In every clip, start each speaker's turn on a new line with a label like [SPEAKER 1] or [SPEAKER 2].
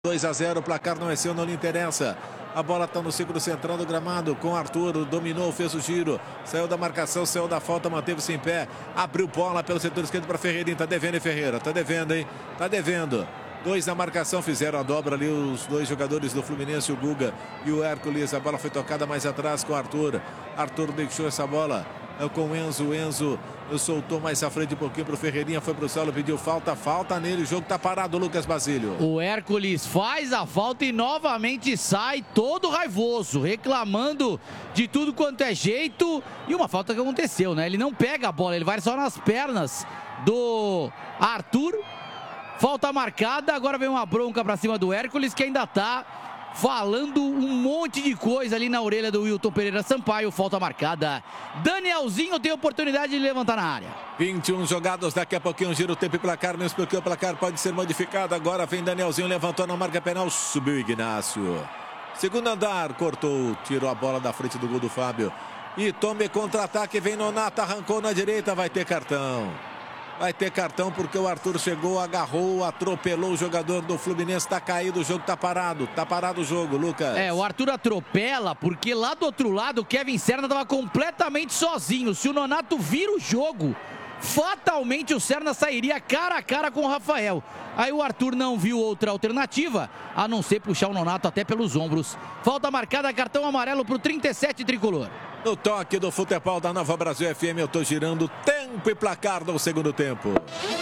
[SPEAKER 1] 2-0, o placar não é seu, não lhe interessa. A bola está no círculo central do gramado com Arthur, dominou, fez o giro, saiu da marcação, saiu da falta, manteve-se em pé, abriu bola pelo setor esquerdo para Ferreirinha, tá devendo, hein, Ferreira? Tá devendo, hein? Tá devendo. 2 na marcação, fizeram a dobra ali os 2 jogadores do Fluminense, o Guga e o Hércules. A bola foi tocada mais atrás com o Arthur. Arthur deixou essa bola com o Enzo. O Enzo soltou mais à frente um pouquinho para o Ferreirinha, foi para o solo, pediu falta nele. O jogo tá parado, Lucas Basílio.
[SPEAKER 2] O Hércules faz a falta e novamente sai todo raivoso, reclamando de tudo quanto é jeito. E uma falta que aconteceu, né? Ele não pega a bola, ele vai só nas pernas do Arthur. Falta marcada, agora vem uma bronca pra cima do Hércules, que ainda tá falando um monte de coisa ali na orelha do Wilton Pereira Sampaio. Falta marcada. Danielzinho tem oportunidade de levantar na área.
[SPEAKER 1] 21 jogados, daqui a pouquinho gira o tempo e placar, mesmo porque o placar pode ser modificado. Agora vem Danielzinho, levantou na marca penal, subiu Ignácio. Segundo andar, cortou, tirou a bola da frente do gol do Fábio. E tome contra-ataque, vem Nonato, arrancou na direita, vai ter cartão. Vai ter cartão porque o Arthur chegou, agarrou, atropelou o jogador do Fluminense. Tá caído, o jogo tá parado o jogo, Lucas.
[SPEAKER 2] O Arthur atropela porque lá do outro lado o Kevin Serna tava completamente sozinho. Se o Nonato vira o jogo, fatalmente o Serna sairia cara a cara com o Rafael. Aí o Arthur não viu outra alternativa, a não ser puxar o Nonato até pelos ombros. Falta marcada, cartão amarelo pro 37 tricolor.
[SPEAKER 1] No toque do futebol da Nova Brasil FM, eu tô girando tempo e placar do segundo tempo.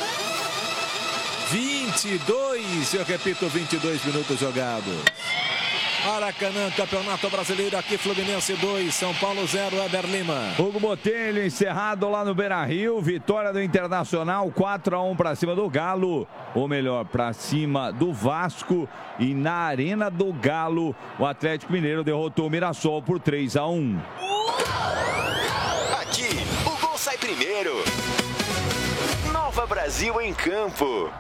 [SPEAKER 1] 22, eu repito, 22 minutos jogados. Maracanã, Campeonato Brasileiro, aqui Fluminense 2, São Paulo 0, Weber Lima.
[SPEAKER 3] Hugo Botelho encerrado lá no Beira-Rio, vitória do Internacional 4-1 para cima do Galo, ou melhor, para cima do Vasco, e na Arena do Galo, o Atlético Mineiro derrotou o Mirassol por 3-1.
[SPEAKER 4] Aqui, o gol sai primeiro. Nova Brasil em campo.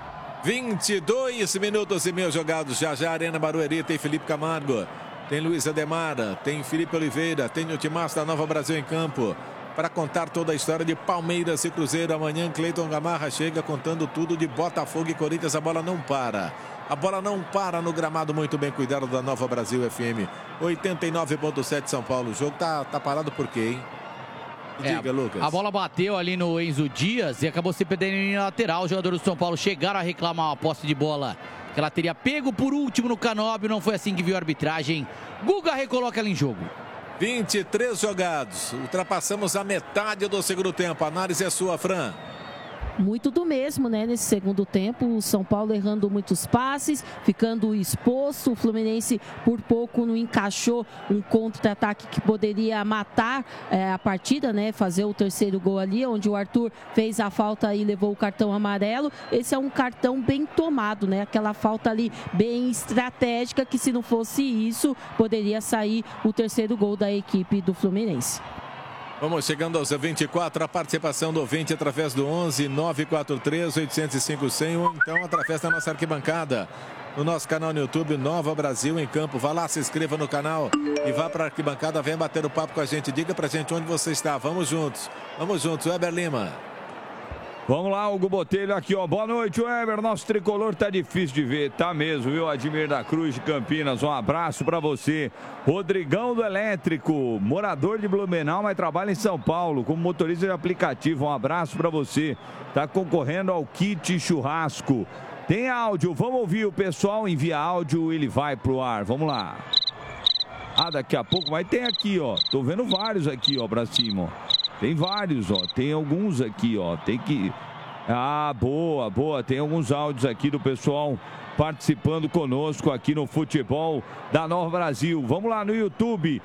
[SPEAKER 1] 22 minutos e meio jogados. Já Arena Barueri, tem Felipe Camargo, tem Luiz Ademara, tem Felipe Oliveira, tem o Timaço da Nova Brasil em campo para contar toda a história de Palmeiras e Cruzeiro. Amanhã Cleiton Gamarra chega contando tudo de Botafogo e Corinthians. A bola não para. A bola não para no gramado, muito bem cuidado da Nova Brasil FM. 89.7 São Paulo. O jogo tá parado por quê, hein? Diga, Lucas.
[SPEAKER 2] A bola bateu ali no Enzo Dias e acabou se perdendo em lateral. Os jogadores do São Paulo chegaram a reclamar uma posse de bola que ela teria pego por último no Canóbio. Não foi assim que viu a arbitragem. Guga recoloca ela em jogo.
[SPEAKER 1] 23 jogados. Ultrapassamos a metade do segundo tempo. A análise é sua, Fran.
[SPEAKER 5] Muito do mesmo, né? Nesse segundo tempo, o São Paulo errando muitos passes, ficando exposto. O Fluminense por pouco não encaixou um contra-ataque que poderia matar a partida, né? Fazer o terceiro gol ali, onde o Arthur fez a falta e levou o cartão amarelo. Esse é um cartão bem tomado, né? Aquela falta ali bem estratégica que, se não fosse isso, poderia sair o terceiro gol da equipe do Fluminense.
[SPEAKER 1] Vamos chegando aos 24, a participação do ouvinte através do 11 943 805 100, ou então através da nossa arquibancada. No nosso canal no YouTube, Nova Brasil em Campo. Vá lá, se inscreva no canal e vá para a arquibancada, venha bater o papo com a gente. Diga pra gente onde você está. Vamos juntos, Weber Lima.
[SPEAKER 3] Vamos lá, Hugo Botelho aqui, ó. Boa noite, Weber. Nosso tricolor tá difícil de ver, tá mesmo, viu? Admir da Cruz de Campinas, um abraço pra você. Rodrigão do Elétrico, morador de Blumenau, mas trabalha em São Paulo, como motorista de aplicativo. Um abraço pra você. Tá concorrendo ao kit churrasco. Tem áudio, vamos ouvir o pessoal, envia áudio, ele vai pro ar. Vamos lá. Daqui a pouco, mas tem aqui, ó. Tô vendo vários aqui, ó, pra cima, ó. Tem vários, ó. Tem alguns aqui, ó. Tem que... boa. Tem alguns áudios aqui do pessoal participando conosco aqui no futebol da Nova Brasil. Vamos lá no YouTube,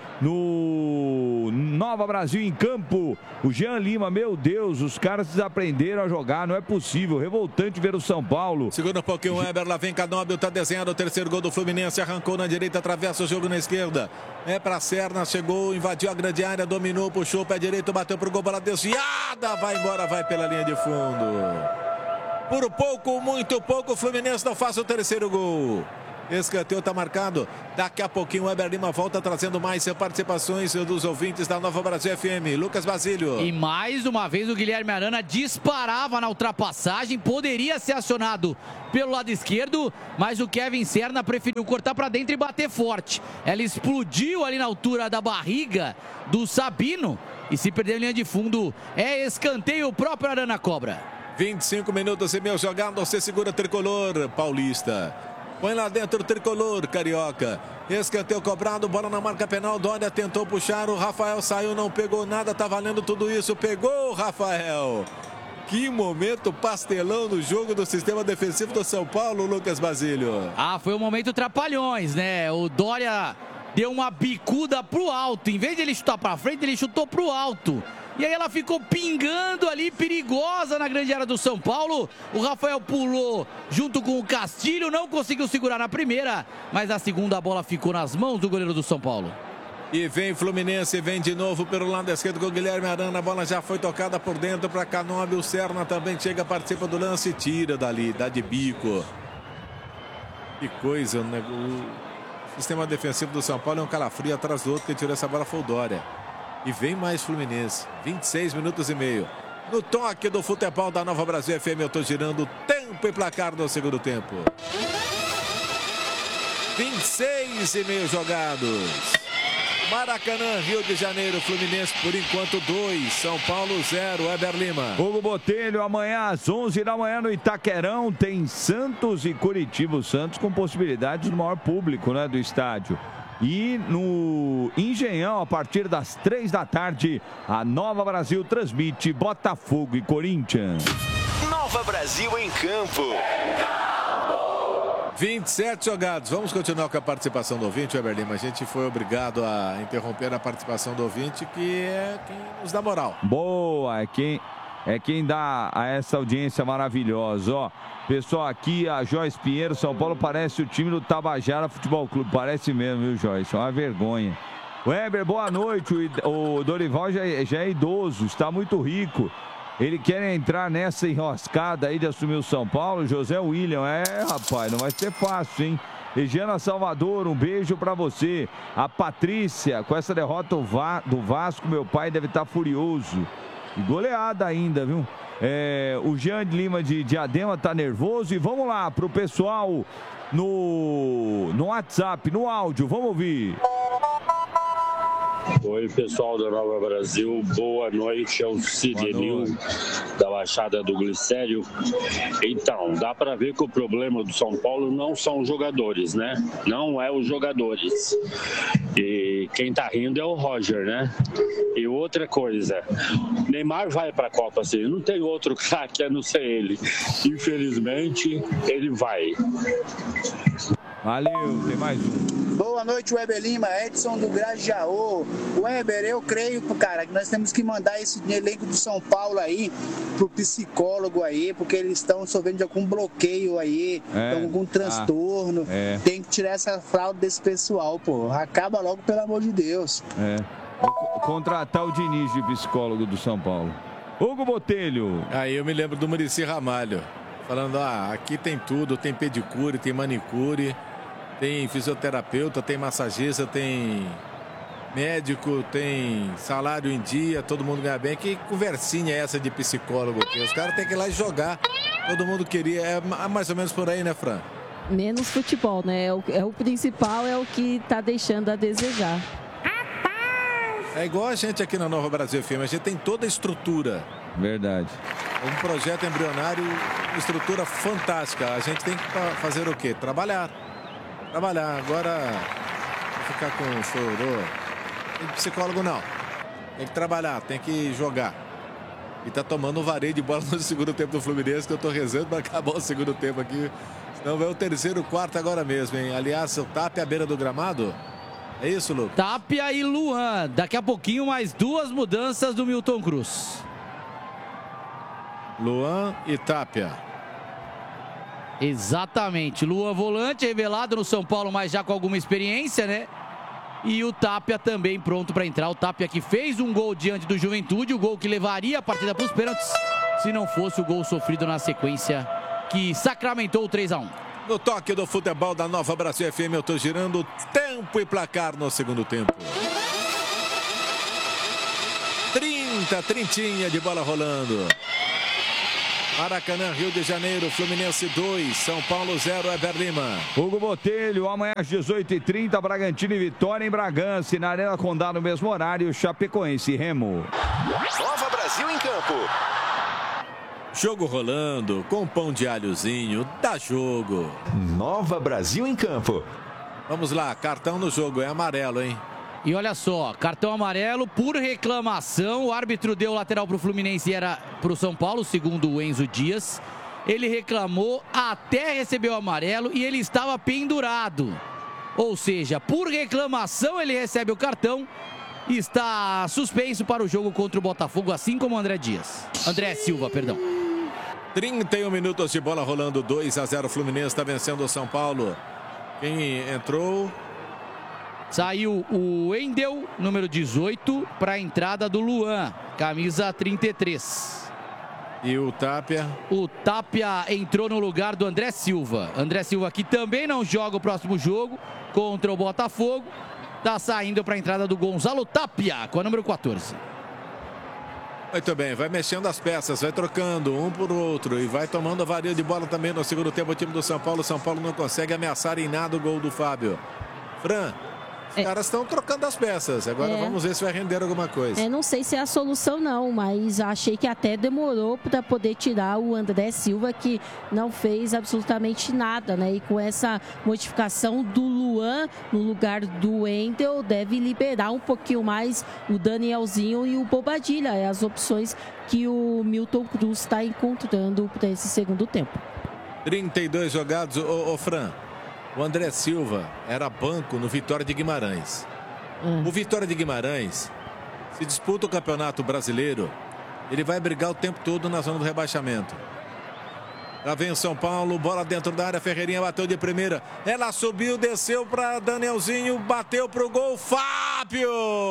[SPEAKER 3] no Nova Brasil em Campo. O Jean Lima, meu Deus, os caras desaprenderam a jogar, não é possível. Revoltante ver o São Paulo.
[SPEAKER 1] Segura um pouquinho o Weber, lá vem Canóbio, tá desenhado o terceiro gol do Fluminense, arrancou na direita, atravessa o jogo na esquerda. É pra Serna, chegou, invadiu a grande área, dominou, puxou o pé direito, bateu pro gol, bola desviada, vai embora, vai pela linha de fundo. Por pouco, muito pouco, o Fluminense não faz o terceiro gol. Escanteio está marcado. Daqui a pouquinho o Weber Lima volta trazendo mais participações dos ouvintes da Nova Brasil FM. Lucas Basílio.
[SPEAKER 2] E mais uma vez o Guilherme Arana disparava na ultrapassagem. Poderia ser acionado pelo lado esquerdo, mas o Kevin Serna preferiu cortar para dentro e bater forte. Ela explodiu ali na altura da barriga do Sabino e se perder em linha de fundo é escanteio. O próprio Arana cobra.
[SPEAKER 1] 25 minutos e meio jogado. Você segura Tricolor Paulista. Põe lá dentro o Tricolor Carioca. Escanteio cobrado, bola na marca penal. Dória tentou puxar, o Rafael saiu, não pegou nada, tá valendo tudo isso. Pegou o Rafael. Que momento pastelão no jogo do sistema defensivo do São Paulo, Lucas Basílio.
[SPEAKER 2] Foi um momento trapalhões, né? O Dória deu uma bicuda pro alto. Em vez de ele chutar pra frente, ele chutou pro alto. E aí ela ficou pingando ali, perigosa na grande área do São Paulo. O Rafael pulou junto com o Castilho, não conseguiu segurar na primeira, mas na segunda a bola ficou nas mãos do goleiro do São Paulo.
[SPEAKER 1] E vem Fluminense, vem de novo pelo lado esquerdo com o Guilherme Arana. A bola já foi tocada por dentro para Canóbio. O Serna também chega, participa do lance e tira dali, dá de bico. Que coisa, né? O sistema defensivo do São Paulo é um calafrio atrás do outro. Quem tirou essa bola foi o Dória. E vem mais Fluminense. 26 minutos e meio. No toque do futebol da Nova Brasil FM, eu estou girando tempo e placar do segundo tempo. 26 e meio jogados. Maracanã, Rio de Janeiro, Fluminense por enquanto 2, São Paulo 0, Weber Lima.
[SPEAKER 3] Hugo Botelho, amanhã às 11 da manhã no Itaquerão tem Santos e Curitiba. O Santos com possibilidades do maior público, né, do estádio. E no Engenhão, a partir das 3 da tarde, a Nova Brasil transmite Botafogo e Corinthians.
[SPEAKER 4] Nova Brasil em campo.
[SPEAKER 1] 27 jogados. Vamos continuar com a participação do ouvinte, Weber Lima. A gente foi obrigado a interromper a participação do ouvinte, que é quem nos dá moral.
[SPEAKER 3] Boa, é quem dá a essa audiência maravilhosa, ó. Pessoal, aqui a Joyce Pinheiro, São Paulo parece o time do Tabajara Futebol Clube. Parece mesmo, viu, Joyce? É uma vergonha. Weber, boa noite. O Dorival já é idoso, está muito rico. Ele quer entrar nessa enroscada aí de assumir o São Paulo. José William, rapaz, não vai ser fácil, hein? Regiana Salvador, um beijo pra você. A Patrícia, com essa derrota do Vasco, meu pai deve estar furioso. E goleada ainda, viu? O Jean de Lima de Diadema tá nervoso. E vamos lá pro pessoal no WhatsApp, no áudio, vamos ouvir.
[SPEAKER 6] Oi, pessoal da Nova Brasil, boa noite, é o Sidnil da Baixada do Glicério. Então, dá para ver que o problema do São Paulo não são os jogadores, né? Não é os jogadores. E quem tá rindo é o Roger, né? E outra coisa, Neymar vai pra Copa, assim, não tem outro craque a não ser ele. Infelizmente, ele vai.
[SPEAKER 3] Valeu, tem mais um.
[SPEAKER 7] Boa noite, Weber Lima, Edson do Grajaú. Weber, eu creio, cara, que nós temos que mandar esse elenco do São Paulo aí pro psicólogo aí, porque eles estão sofrendo de algum bloqueio aí, estão com algum transtorno. Tem que tirar essa fraude desse pessoal, pô. Acaba logo, pelo amor de Deus.
[SPEAKER 3] Contratar o Diniz de psicólogo do São Paulo. Hugo Botelho.
[SPEAKER 1] Aí eu me lembro do Muricy Ramalho, falando, aqui tem tudo, tem pedicure, tem manicure, tem fisioterapeuta, tem massagista, tem médico, tem salário em dia, todo mundo ganha bem. Que conversinha é essa de psicólogo aqui? Os caras têm que ir lá e jogar. Todo mundo queria, é mais ou menos por aí, né, Fran?
[SPEAKER 5] Menos futebol, né? É o principal, é o que tá deixando a desejar.
[SPEAKER 1] É igual a gente aqui na Nova Brasil FM, a gente tem toda a estrutura.
[SPEAKER 3] Verdade.
[SPEAKER 1] Um projeto embrionário, estrutura fantástica. A gente tem que fazer o quê? Trabalhar. Agora, ficar com chorô. Tem psicólogo não. Tem que trabalhar, tem que jogar. E tá tomando um vareio de bola no segundo tempo do Fluminense, que eu tô rezando para acabar o segundo tempo aqui. Senão vai o terceiro, quarto agora mesmo, hein? Aliás, o Tapia à beira do gramado. É isso, Lucas?
[SPEAKER 2] Tapia e Luan. Daqui a pouquinho, mais 2 mudanças do Milton Cruz.
[SPEAKER 1] Luan e Tapia.
[SPEAKER 2] Exatamente. Luan volante, revelado no São Paulo, mas já com alguma experiência, né? E o Tapia também pronto para entrar. O Tapia que fez um gol diante do Juventude, o gol que levaria a partida para os pênaltis, se não fosse o gol sofrido na sequência, que sacramentou o 3-1.
[SPEAKER 1] No toque do futebol da Nova Brasil FM, eu tô girando tempo e placar no segundo tempo. 30 de bola rolando. Maracanã, Rio de Janeiro, Fluminense 2, São Paulo 0, Eber Lima.
[SPEAKER 3] Hugo Botelho, amanhã às 18h30, Bragantino e Vitória em Bragança. E na Arena Condá, no mesmo horário, Chapecoense e Remo.
[SPEAKER 4] Nova Brasil em campo.
[SPEAKER 1] Jogo rolando, com pão de alhozinho, dá jogo.
[SPEAKER 4] Nova Brasil em campo.
[SPEAKER 1] Vamos lá, cartão no jogo, é amarelo, hein?
[SPEAKER 2] E olha só, cartão amarelo por reclamação. O árbitro deu lateral para o Fluminense e era para o São Paulo, segundo o Enzo Dias. Ele reclamou, até recebeu o amarelo e ele estava pendurado. Ou seja, por reclamação ele recebe o cartão e está suspenso para o jogo contra o Botafogo, assim como o André Silva, perdão.
[SPEAKER 1] 31 minutos de bola rolando, 2-0. O Fluminense está vencendo o São Paulo. Quem entrou?
[SPEAKER 2] Saiu o Wendel, número 18, para a entrada do Luan, camisa 33.
[SPEAKER 1] E o Tapia?
[SPEAKER 2] O Tapia entrou no lugar do André Silva. André Silva, que também não joga o próximo jogo contra o Botafogo, está saindo para a entrada do Gonzalo Tapia, com a número 14.
[SPEAKER 1] Muito bem, vai mexendo as peças, vai trocando um por outro e vai tomando a varia de bola também no segundo tempo o time do São Paulo. São Paulo não consegue ameaçar em nada o gol do Fábio. Fran, os caras estão trocando as peças. Agora vamos ver se vai render alguma coisa.
[SPEAKER 5] Não sei se é a solução não, mas achei que até demorou para poder tirar o André Silva, que não fez absolutamente nada, né? E com essa modificação do Luan no lugar do Wendel, deve liberar um pouquinho mais o Danielzinho e o Bobadilla. É as opções que o Milton Cruz está encontrando para esse segundo tempo.
[SPEAKER 1] 32 jogados, ô Fran. O André Silva era banco no Vitória de Guimarães. O Vitória de Guimarães, se disputa o Campeonato Brasileiro, ele vai brigar o tempo todo na zona do rebaixamento. Lá vem o São Paulo, bola dentro da área, Ferreirinha bateu de primeira. Ela subiu, desceu para Danielzinho, bateu pro gol, Fábio!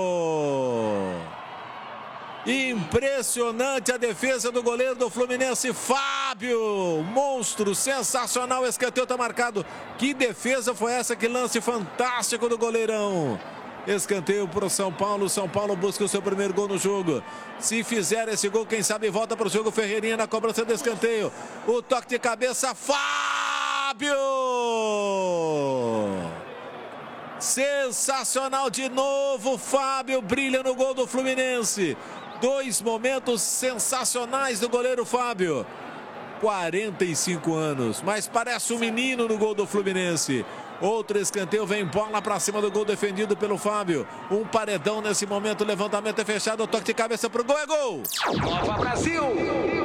[SPEAKER 1] Impressionante a defesa do goleiro do Fluminense, Fábio. Monstro, sensacional, escanteio está marcado. Que defesa foi essa, que lance fantástico do goleirão. Escanteio para o São Paulo. São Paulo busca o seu primeiro gol no jogo. Se fizer esse gol, quem sabe volta para o jogo. Ferreirinha na cobrança do escanteio. O toque de cabeça, Fábio! Sensacional de novo, Fábio brilha no gol do Fluminense. Dois momentos sensacionais do goleiro Fábio. 45 anos, mas parece um menino no gol do Fluminense. Outro escanteio, vem bola para cima do gol defendido pelo Fábio. Um paredão nesse momento, levantamento é fechado, o toque de cabeça pro gol, é gol!
[SPEAKER 4] Nova Brasil!